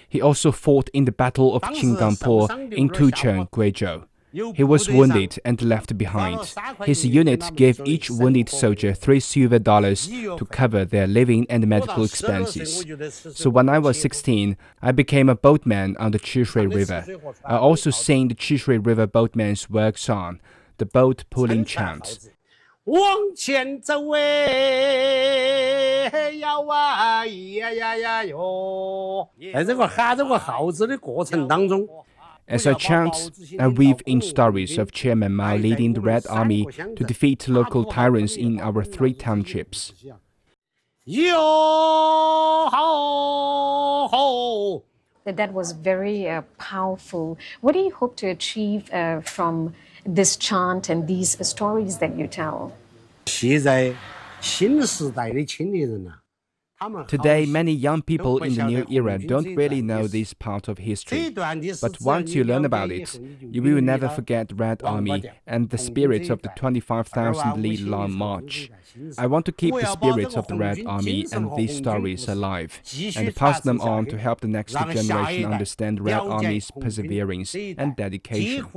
He also fought in the Battle of Qingganpo in Tucheng, Guizhou. He was wounded and left behind. His unit gave each wounded soldier $3 silver to cover their living and medical expenses. So when I was 16, I became a boatman on the Qishui River. I also sang the Qishui River boatman's work song, the boat pulling chant. 往前走哎，要啊呀呀呀哟！在这个喊这个号子的过程当中。 As I chant, I weave in stories of Chairman Mao leading the Red Army to defeat local tyrants in our 3 townships. That was very powerful. What do you hope to achieve from this chant and these stories that you tell? 现在新时代的青年人啊。 Today, many young people in the new era don't really know this part of history. But once you learn about it, you will never forget the Red Army and the spirit of the 25,000 Li Long March. I want to keep the spirit of the Red Army and these stories alive, and pass them on to help the next generation understand the Red Army's perseverance and dedication.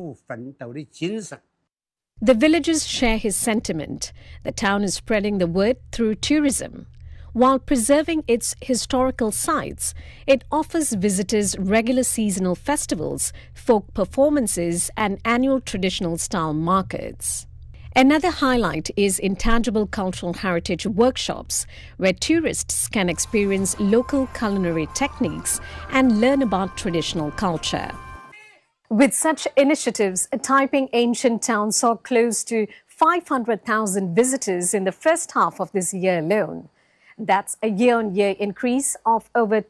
The villagers share his sentiment. The town is spreading the word through tourism. While preserving its historical sites, it offers visitors regular seasonal festivals, folk performances, and annual traditional style markets. Another highlight is intangible cultural heritage workshops, where tourists can experience local culinary techniques and learn about traditional culture. With such initiatives, Taiping Ancient Town saw close to 500,000 visitors in the first half of this year alone. That's a year-on-year increase of over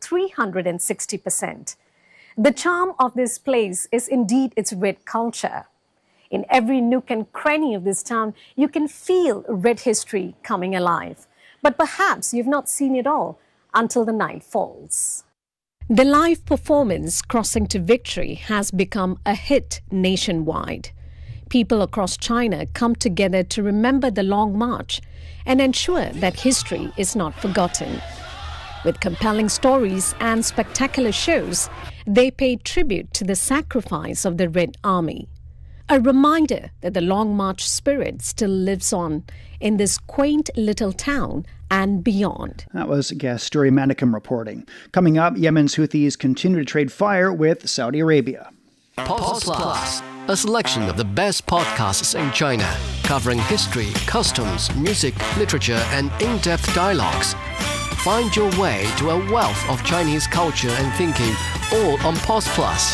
360%. The charm of this place is indeed its red culture. In every nook and cranny of this town, you can feel red history coming alive. But perhaps you've not seen it all until the night falls. The live performance, Crossing to Victory, has become a hit nationwide. People across China come together to remember the Long March and ensure that history is not forgotten. With compelling stories and spectacular shows, they pay tribute to the sacrifice of the Red Army. A reminder that the Long March spirit still lives on in this quaint little town and beyond. That was Gasturi Manicum reporting. Coming up, Yemen's Houthis continue to trade fire with Saudi Arabia. Pulse Plus, a selection of the best podcasts in China, covering history, customs, music, literature, and in-depth dialogues. Find your way to a wealth of Chinese culture and thinking, all on Pulse Plus.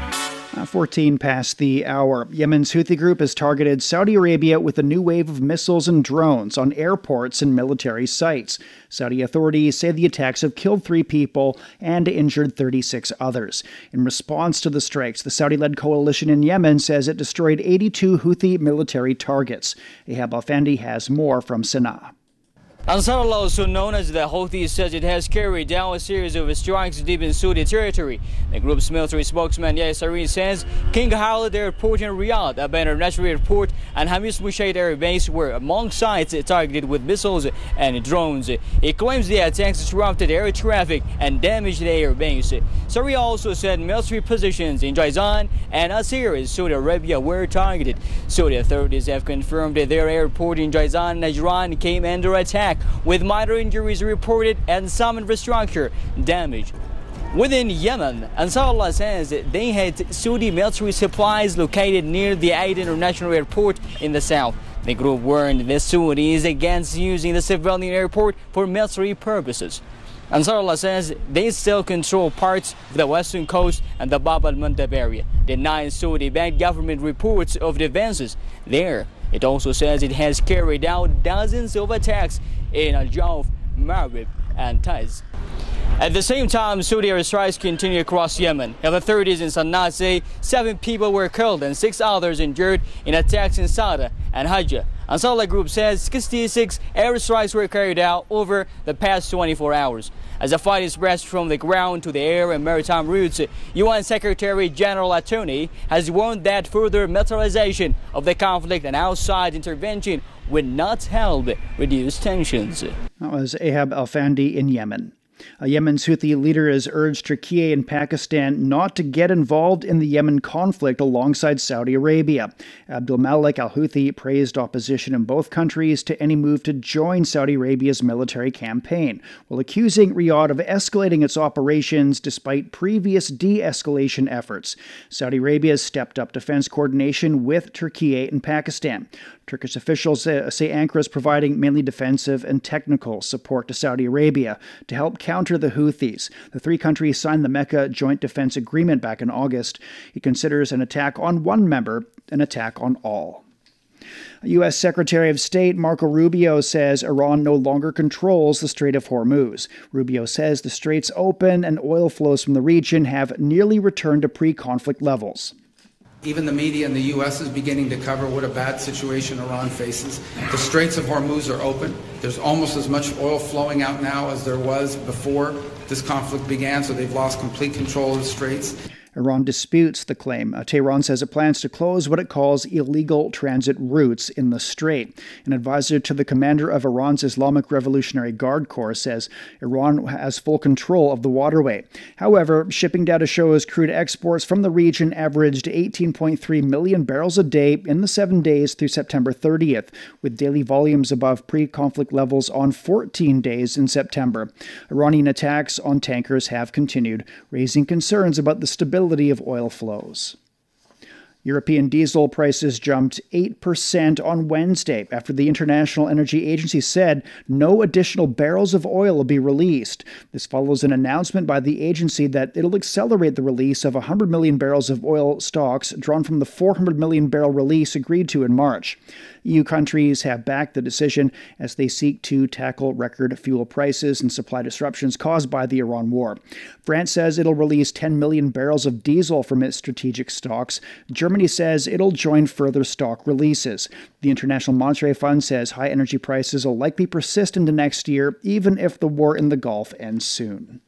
14 past the hour. Yemen's Houthi group has targeted Saudi Arabia with a new wave of missiles and drones on airports and military sites. Saudi authorities say the attacks have killed 3 people and injured 36 others. In response to the strikes, the Saudi-led coalition in Yemen says it destroyed 82 Houthi military targets. Ehab Alfandi has more from Sana'a. Ansarullah, also known as the Houthis, says it has carried out a series of strikes deep in Saudi territory. The group's military spokesman Yahya Sareen says King Khalid Airport in Riyadh, Abba International Airport, and Hamis Mushaid Air Base were among sites targeted with missiles and drones. He claims the attacks disrupted air traffic and damaged the air base. Sareen also said military positions in Jizan and Asir, Saudi Arabia, were targeted. Saudi authorities have confirmed that their airport in Jizan, Najran, came under attack, with minor injuries reported and some infrastructure damage. Within Yemen, Ansarullah says they had Saudi military supplies located near the Aden International Airport in the south. The group warned the Saudis against using the civilian airport for military purposes. Ansarullah says they still control parts of the western coast and the Bab al-Mandab area, denying Saudi-backed government reports of the advances there. It also says it has carried out dozens of attacks in Al-Jawf, Marib, and Taiz. At the same time, Saudi airstrikes continue across Yemen. Health authorities in Sana'a say 7 people were killed and 6 others injured in attacks in Sada and Hajjah. Ansarullah Group says 66 airstrikes were carried out over the past 24 hours. As the fight is spread from the ground to the air and maritime routes, UN Secretary General Atoni has warned that further militarization of the conflict and outside intervention would not help reduce tensions. That was Ehab Alfandi in Yemen. Yemen's Houthi leader has urged Turkey and Pakistan not to get involved in the Yemen conflict alongside Saudi Arabia. Abdul Malik al-Houthi praised opposition in both countries to any move to join Saudi Arabia's military campaign, while accusing Riyadh of escalating its operations despite previous de-escalation efforts. Saudi Arabia has stepped up defense coordination with Turkey and Pakistan. Turkish officials say Ankara is providing mainly defensive and technical support to Saudi Arabia to help counter the Houthis. The three countries signed the Mecca Joint Defense Agreement back in August. It considers an attack on one member an attack on all. U.S. Secretary of State Marco Rubio says Iran no longer controls the Strait of Hormuz. Rubio says the strait's open and oil flows from the region have nearly returned to pre-conflict levels. Even the media in the U.S. is beginning to cover what a bad situation Iran faces. The Straits of Hormuz are open. There's almost as much oil flowing out now as there was before this conflict began, so they've lost complete control of the straits. Iran disputes the claim. Tehran says it plans to close what it calls illegal transit routes in the strait. An advisor to the commander of Iran's Islamic Revolutionary Guard Corps says Iran has full control of the waterway. However, shipping data shows crude exports from the region averaged 18.3 million barrels a day in the 7 days through September 30th, with daily volumes above pre-conflict levels on 14 days in September. Iranian attacks on tankers have continued, raising concerns about the stability of oil flows. European diesel prices jumped 8% on Wednesday after the International Energy Agency said no additional barrels of oil will be released. This follows an announcement by the agency that it'll accelerate the release of 100 million barrels of oil stocks drawn from the 400 million barrel release agreed to in March. EU countries have backed the decision as they seek to tackle record fuel prices and supply disruptions caused by the Iran war. France says it'll release 10 million barrels of diesel from its strategic stocks. Germany says it'll join further stock releases. The International Monetary Fund says high energy prices will likely persist into next year, even if the war in the Gulf ends soon.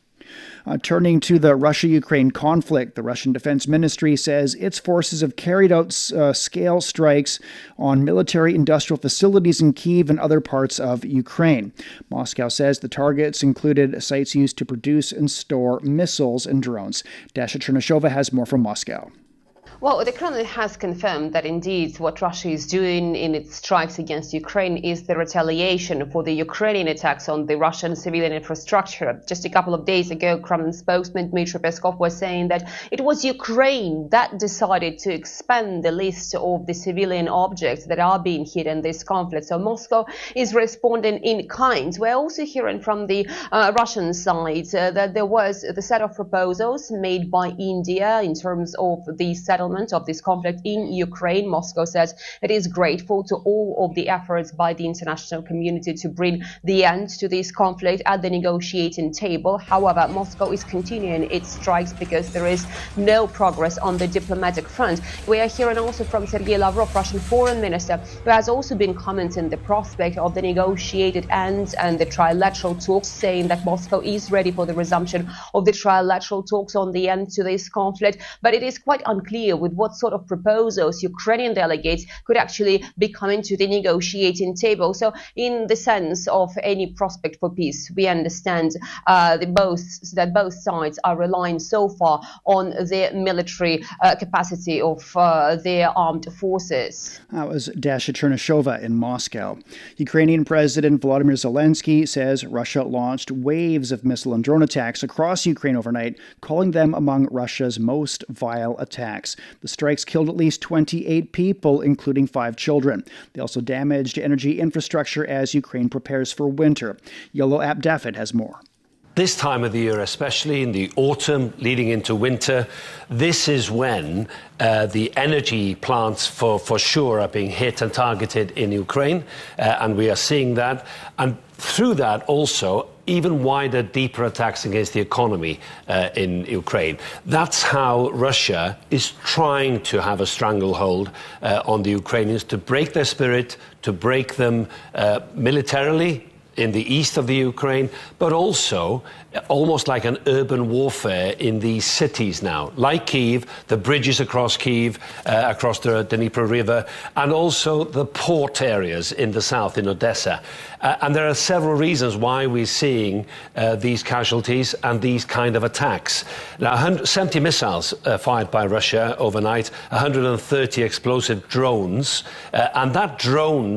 Turning to the Russia-Ukraine conflict, the Russian Defense Ministry says its forces have carried out scale strikes on military-industrial facilities in Kyiv and other parts of Ukraine. Moscow says the targets included sites used to produce and store missiles and drones. Dasha Chernyshova has more from Moscow. Well, the Kremlin has confirmed that indeed what Russia is doing in its strikes against Ukraine is the retaliation for the Ukrainian attacks on the Russian civilian infrastructure. Just a couple of days ago, Kremlin spokesman Dmitry Peskov was saying that it was Ukraine that decided to expand the list of the civilian objects that are being hit in this conflict. So Moscow is responding in kind. We're also hearing from the Russian side that there was the set of proposals made by India in terms of the settlement of this conflict in Ukraine. Moscow says it is grateful to all of the efforts by the international community to bring the end to this conflict at the negotiating table. However, Moscow is continuing its strikes because there is no progress on the diplomatic front. We are hearing also from Sergei Lavrov, Russian foreign minister, who has also been commenting the prospect of the negotiated end and the trilateral talks, saying that Moscow is ready for the resumption of the trilateral talks on the end to this conflict. But it is quite unclear with what sort of proposals Ukrainian delegates could actually be coming to the negotiating table. So in the sense of any prospect for peace, we understand that both sides are relying so far on the military capacity of their armed forces. That was Dasha Chernyshova in Moscow. Ukrainian President Volodymyr Zelensky says Russia launched waves of missile and drone attacks across Ukraine overnight, calling them among Russia's most vile attacks. The strikes killed at least 28 people, including 5 children. They also damaged energy infrastructure as Ukraine prepares for winter. Yellow App Daffod has more. This time of the year, especially in the autumn leading into winter, this is when the energy plants for sure are being hit and targeted in Ukraine, and we are seeing that. And through that also, even wider, deeper attacks against the economy in Ukraine. That's how Russia is trying to have a stranglehold on the Ukrainians, to break their spirit, to break them militarily, in the east of the Ukraine, but also almost like an urban warfare in these cities now, like Kyiv, the bridges across Kyiv, across the Dnieper River, and also the port areas in the south, in Odessa. And there are several reasons why we're seeing these casualties and these kind of attacks. Now, 70 missiles fired by Russia overnight, 130 explosive drones, and that drone